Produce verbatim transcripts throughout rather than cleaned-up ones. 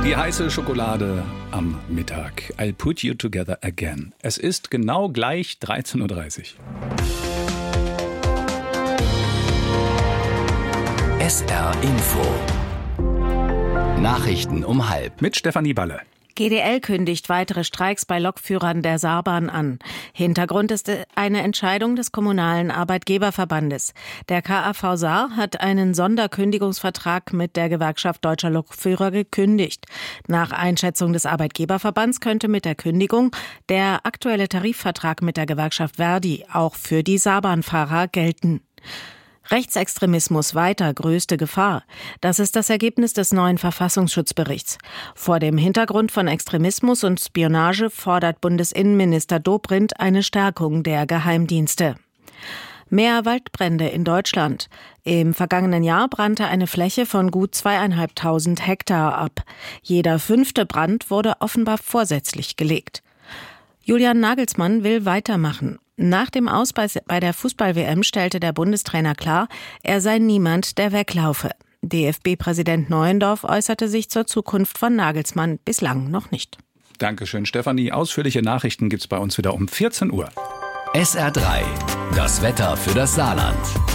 Die heiße Schokolade am Mittag. I'll put you together again. Es ist genau gleich dreizehn Uhr dreißig. S R Info. Nachrichten um halb. Mit Stefanie Balle. G D L kündigt weitere Streiks bei Lokführern der Saarbahn an. Hintergrund ist eine Entscheidung des Kommunalen Arbeitgeberverbandes. Der K A V Saar hat einen Sonderkündigungsvertrag mit der Gewerkschaft Deutscher Lokführer gekündigt. Nach Einschätzung des Arbeitgeberverbands könnte mit der Kündigung der aktuelle Tarifvertrag mit der Gewerkschaft Verdi auch für die Saarbahnfahrer gelten. Rechtsextremismus weiter größte Gefahr. Das ist das Ergebnis des neuen Verfassungsschutzberichts. Vor dem Hintergrund von Extremismus und Spionage fordert Bundesinnenminister Dobrindt eine Stärkung der Geheimdienste. Mehr Waldbrände in Deutschland. Im vergangenen Jahr brannte eine Fläche von gut zweieinhalbtausend Hektar ab. Jeder fünfte Brand wurde offenbar vorsätzlich gelegt. Julian Nagelsmann will weitermachen. Nach dem Aus bei der Fußball-W M stellte der Bundestrainer klar, er sei niemand, der weglaufe. D F B-Präsident Neuendorf äußerte sich zur Zukunft von Nagelsmann bislang noch nicht. Dankeschön, Stefanie. Ausführliche Nachrichten gibt's bei uns wieder um vierzehn Uhr. S R drei. Das Wetter für das Saarland.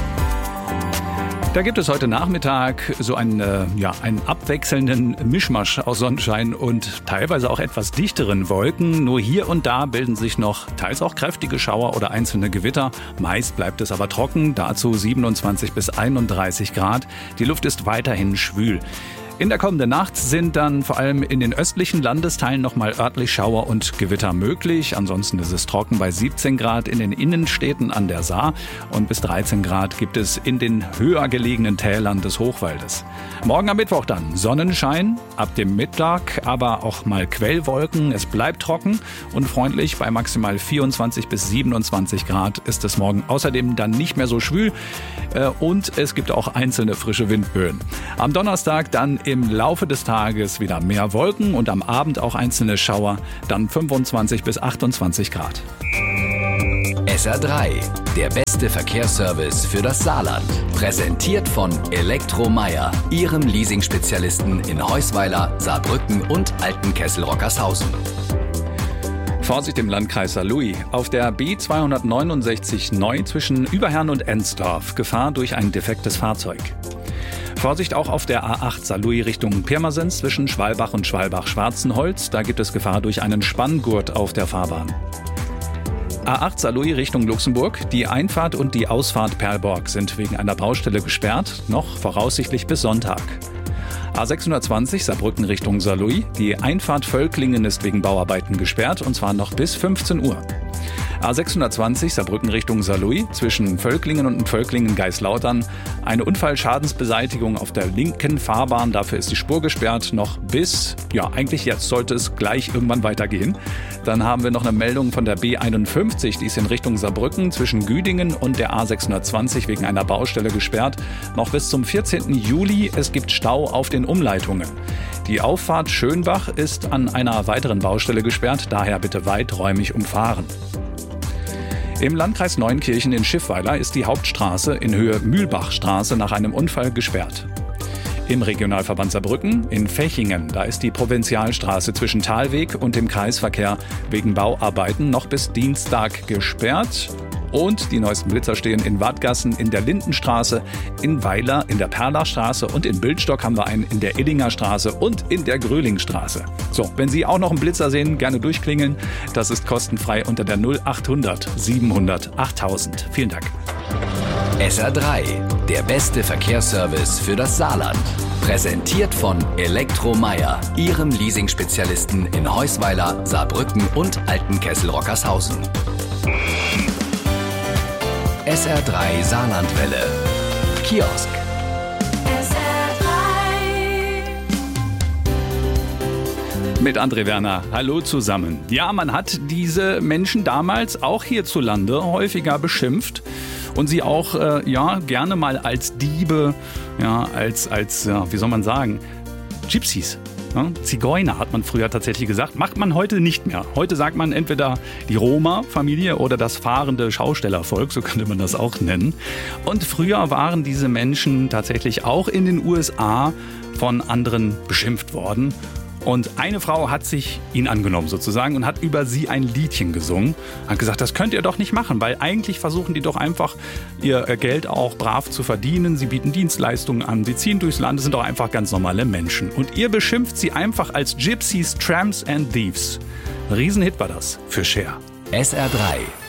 Da gibt es heute Nachmittag so einen, äh, ja, einen abwechselnden Mischmasch aus Sonnenschein und teilweise auch etwas dichteren Wolken. Nur hier und da bilden sich noch teils auch kräftige Schauer oder einzelne Gewitter. Meist bleibt es aber trocken, dazu siebenundzwanzig bis einunddreißig Grad. Die Luft ist weiterhin schwül. In der kommenden Nacht sind dann vor allem in den östlichen Landesteilen nochmal örtlich Schauer und Gewitter möglich. Ansonsten ist es trocken bei siebzehn Grad in den Innenstädten an der Saar und bis dreizehn Grad gibt es in den höher gelegenen Tälern des Hochwaldes. Morgen am Mittwoch dann Sonnenschein, ab dem Mittag aber auch mal Quellwolken. Es bleibt trocken und freundlich. Bei maximal vierundzwanzig bis siebenundzwanzig Grad ist es morgen außerdem dann nicht mehr so schwül und es gibt auch einzelne frische Windböen. Am Donnerstag dann im Laufe des Tages wieder mehr Wolken und am Abend auch einzelne Schauer, dann fünfundzwanzig bis achtundzwanzig Grad. S R drei, der beste Verkehrsservice für das Saarland. Präsentiert von Elektromeier, Ihrem Leasing-Spezialisten in Heusweiler, Saarbrücken und Altenkessel-Rockershausen. Vorsicht im Landkreis Saarlouis. Auf der B zweihundertneunundsechzig neu zwischen Überherrn und Ensdorf. Gefahr durch ein defektes Fahrzeug. Vorsicht auch auf der A acht Saarlouis Richtung Pirmasens zwischen Schwalbach und Schwalbach-Schwarzenholz. Da gibt es Gefahr durch einen Spanngurt auf der Fahrbahn. A acht Saarlouis Richtung Luxemburg. Die Einfahrt und die Ausfahrt Perlborg sind wegen einer Baustelle gesperrt, noch voraussichtlich bis Sonntag. A sechshundertzwanzig Saarbrücken Richtung Saarlouis. Die Einfahrt Völklingen ist wegen Bauarbeiten gesperrt und zwar noch bis fünfzehn Uhr. A sechshundertzwanzig Saarbrücken Richtung Saarlouis zwischen Völklingen und Völklingen-Geislautern. Eine Unfallschadensbeseitigung auf der linken Fahrbahn. Dafür ist die Spur gesperrt noch bis, ja eigentlich jetzt sollte es gleich irgendwann weitergehen. Dann haben wir noch eine Meldung von der B einundfünfzig, die ist in Richtung Saarbrücken zwischen Güdingen und der A sechshundertzwanzig wegen einer Baustelle gesperrt. Noch bis zum vierzehnten Juli. Es gibt Stau auf den Umleitungen. Die Auffahrt Schönbach ist an einer weiteren Baustelle gesperrt, daher bitte weiträumig umfahren. Im Landkreis Neunkirchen in Schiffweiler ist die Hauptstraße in Höhe Mühlbachstraße nach einem Unfall gesperrt. Im Regionalverband Saarbrücken in Fechingen, da ist die Provinzialstraße zwischen Thalweg und dem Kreisverkehr wegen Bauarbeiten noch bis Dienstag gesperrt. Und die neuesten Blitzer stehen in Wadgassen, in der Lindenstraße, in Weiler, in der Perlachstraße und in Bildstock haben wir einen in der Illinger Straße und in der Grölingstraße. So, wenn Sie auch noch einen Blitzer sehen, gerne durchklingeln. Das ist kostenfrei unter der null achthundert siebenhundert achttausend. Vielen Dank. S R drei, der beste Verkehrsservice für das Saarland. Präsentiert von Elektromeier, Ihrem Leasing-Spezialisten in Heusweiler, Saarbrücken und Altenkessel-Rockershausen. S R drei Saarlandwelle. Kiosk. S R drei. Mit André Werner. Hallo zusammen. Ja, man hat diese Menschen damals auch hierzulande häufiger beschimpft und sie auch äh, ja, gerne mal als Diebe, ja, als, als ja, wie soll man sagen, Gypsies. Ja, Zigeuner hat man früher tatsächlich gesagt, macht man heute nicht mehr. Heute sagt man entweder die Roma-Familie oder das fahrende Schaustellervolk, so könnte man das auch nennen. Und früher waren diese Menschen tatsächlich auch in den U S A von anderen beschimpft worden. Und eine Frau hat sich ihn angenommen sozusagen und hat über sie ein Liedchen gesungen. Hat gesagt, das könnt ihr doch nicht machen, weil eigentlich versuchen die doch einfach ihr Geld auch brav zu verdienen. Sie bieten Dienstleistungen an, sie ziehen durchs Land, das sind doch einfach ganz normale Menschen. Und ihr beschimpft sie einfach als Gypsies, Tramps and Thieves. Ein Riesenhit war das für Cher. S R drei